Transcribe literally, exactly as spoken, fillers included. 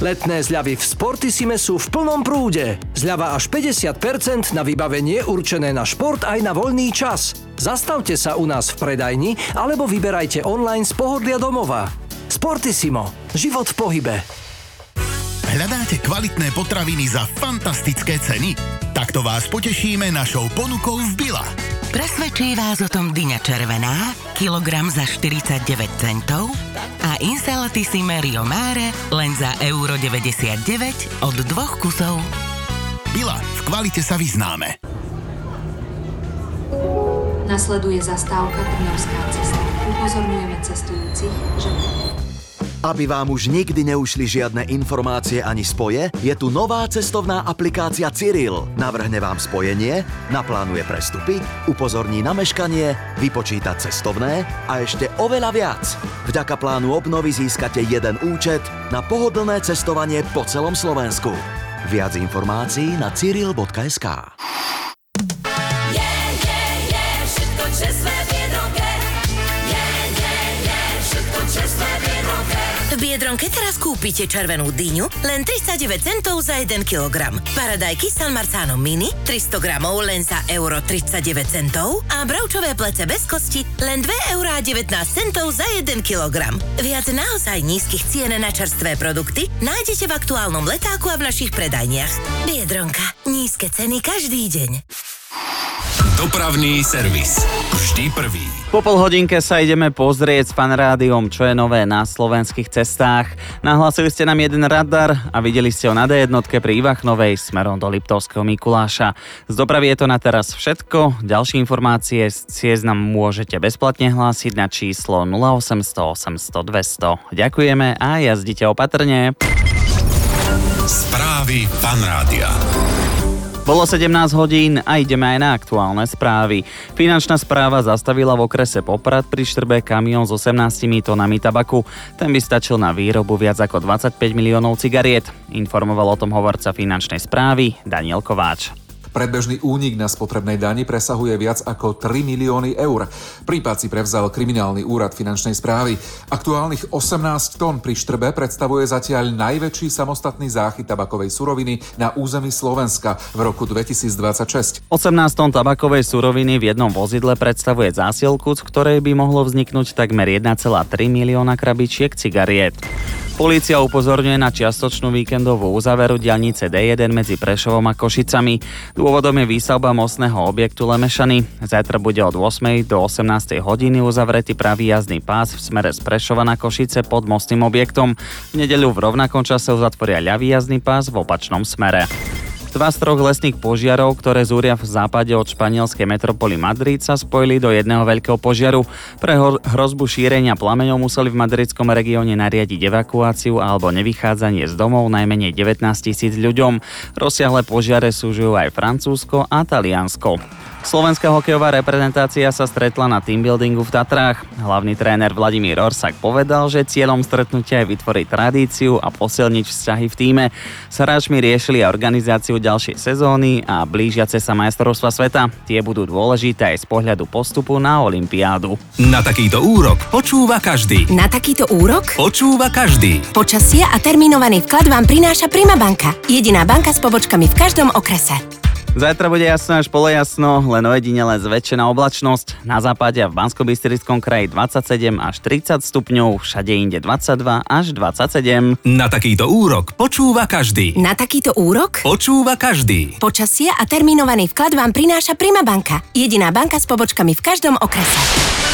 Letné zľavy v Sportissime sú v plnom prúde. Zľava až päťdesiat percent na vybavenie určené na šport aj na voľný čas. Zastavte sa u nás v predajni alebo vyberajte online z pohodlia domova. Sportissimo. Život v pohybe. Hľadáte kvalitné potraviny za fantastické ceny? Takto vás potešíme našou ponukou v Billa. Presvedčí vás o tom dyňa červená, kilogram za štyridsaťdeväť centov a Insalatissime Rio Mare len za euro deväťdesiatdeväť od dvoch kusov. Billa, v kvalite sa vyznáme. Nasleduje zastávka Trnavská cesta. Upozorňujeme cestujúcich, že... Aby vám už nikdy neušli žiadne informácie ani spoje, je tu nová cestovná aplikácia Cyril. Navrhne vám spojenie, naplánuje prestupy, upozorní na meškanie, vypočíta cestovné a ešte oveľa viac. Vďaka plánu obnovy získate jeden účet na pohodlné cestovanie po celom Slovensku. Viac informácií na cyril bodka es ká. V Biedronke teraz kúpite červenú dyňu len tridsaťdeväť centov za jeden kilogram. Paradajky San Marzano Mini tristo gramov len za euro tridsaťdeväť centov a bravčové plece bez kosti len dve eurá devätnásť centov za jeden kilogram. Viac naozaj nízkych cien na čerstvé produkty nájdete v aktuálnom letáku a v našich predajniach. Biedronka. Nízke ceny každý deň. Dopravný servis. Vždy prvý. Po pol hodinke sa ideme pozrieť s Fanrádiom, čo je nové na slovenských cestách. Nahlásili ste nám jeden radar a videli ste ho na dé jednotke pri Ivachnovej smerom do Liptovského Mikuláša. Z dopravy je to na teraz všetko. Ďalšie informácie z ciest nám môžete bezplatne hlásiť na číslo nula osemsto osemsto dvesto. Ďakujeme a jazdite opatrne. Správy Fanrádia. Bolo sedemnásť hodín a ideme aj na aktuálne správy. Finančná správa zastavila v okrese Poprad pri Štrbe kamión s osemnástimi tonami tabaku. Ten by stačil na výrobu viac ako dvadsaťpäť miliónov cigariet. Informoval o tom hovorca finančnej správy Daniel Kováč. Predbežný únik na spotrebnej dani presahuje viac ako tri milióny eur. Prípad si prevzal kriminálny úrad finančnej správy. Aktuálnych osemnásť tón pri Štrbe predstavuje zatiaľ najväčší samostatný záchyt tabakovej suroviny na území Slovenska v roku dvetisícdvadsaťšesť. osemnásť tón tabakovej suroviny v jednom vozidle predstavuje zásielku, z ktorej by mohlo vzniknúť takmer jeden celá tri milióna krabičiek cigariet. Polícia upozorňuje na čiastočnú víkendovú uzáveru diaľnice dé jeden medzi Prešovom a Košicami. Dôvodom je výstavba mostného objektu Lemešany. Zajtra bude od ôsmej do osemnástej hodiny uzavretý pravý jazdný pás v smere z Prešova na Košice pod mostným objektom. V nedeľu v rovnakom čase uzatvoria ľavý jazdný pás v opačnom smere. Dva z troch lesných požiarov, ktoré zúria v západe od španielskej metropoly Madrid, sa spojili do jedného veľkého požiaru. Pre hrozbu šírenia plameňov museli v madridskom regióne nariadiť evakuáciu alebo nevychádzanie z domov najmenej devätnásť tisíc ľuďom. Rozsiahle požiare súžujú aj Francúzsko a Taliansko. Slovenská hokejová reprezentácia sa stretla na teambuildingu v Tatrách. Hlavný tréner Vladimír Orsak povedal, že cieľom stretnutia je vytvoriť tradíciu a posilniť vzťahy v tíme. S hráčmi riešili organizáciu ďalšej sezóny a blížiace sa majstrovstvá sveta. Tie budú dôležité aj z pohľadu postupu na olympiádu. Na takýto úrok počúva každý. Na takýto úrok Počúva každý. počasie a termínovaný vklad vám prináša Prima banka. Jediná banka s pobočkami v každom okrese. Zajtra bude jasno až polojasno, len ojedinele zväčšená oblačnosť. Na západe a v Banskobystrickom kraji dvadsaťsedem až tridsať stupňov, všade inde dvadsaťdva až dvadsaťsedem. Na takýto úrok počúva každý. Na takýto úrok Počúva každý. počasie a termínovaný vklad vám prináša Prima banka. Jediná banka s pobočkami v každom okrese.